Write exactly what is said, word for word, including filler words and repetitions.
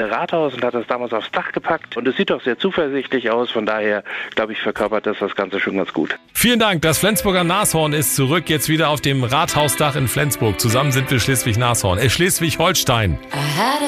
alte Rathaus und hat das damals aufs Dach gepackt. Und es sieht doch sehr zuversichtlich aus. Von daher, glaube ich, verkörpert das das Ganze schon ganz gut. Vielen Dank. Das Flensburger Nashorn ist zurück, jetzt wieder auf dem Rathausdach in Flensburg. Zusammen sind wir Schleswig-Nashorn, äh, Schleswig-Holstein.